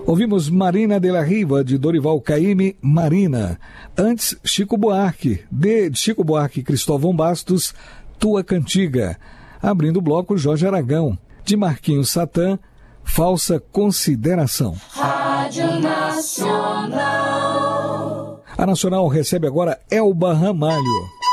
Ouvimos Marina de la Riva, de Dorival Caymmi, Marina. Antes, Chico Buarque, de Chico Buarque e Cristóvão Bastos, Tua Cantiga. Abrindo o bloco, Jorge Aragão, de Marquinhos Satã, Falsa Consideração. Rádio Nacional. A Nacional recebe agora Elba Ramalho.